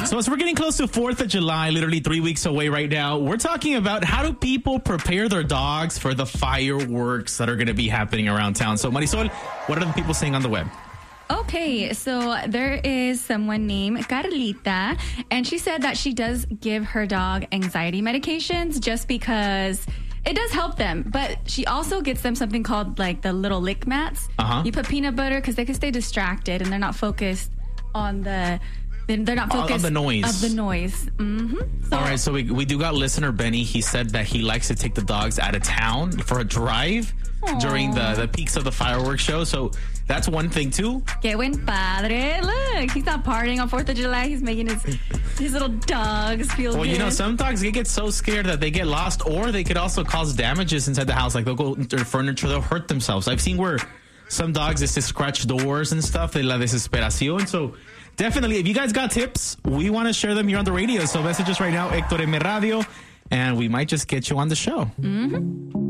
So as we're getting close to 4th of July, literally 3 weeks away right now, we're talking about how do people prepare their dogs for the fireworks that are going to be happening around town. So Marisol, what are the people saying on the web? Okay, so there is someone named Carlita, and she said that she does give her dog anxiety medications just because it does help them. But she also gets them something called like the little lick mats. You put peanut butter because they can stay distracted and they're not focused on the... They're not focused on the noise. Of the noise. So, all right, so we do got listener Benny. He said that he likes to take the dogs out of town for a drive during the peaks of the fireworks show. So that's one thing too. Que buen padre. Look, he's not partying on 4th of July. He's making his little dogs feel good. Well, you know, some dogs, they get so scared that they get lost, or they could also cause damages inside the house. Like they'll go into their furniture, they'll hurt themselves. I've seen where some dogs just scratch doors and stuff. De la desesperación. So definitely, if you guys got tips, we want to share them here on the radio. So message us right now, Hector M. Radio, and we might just get you on the show.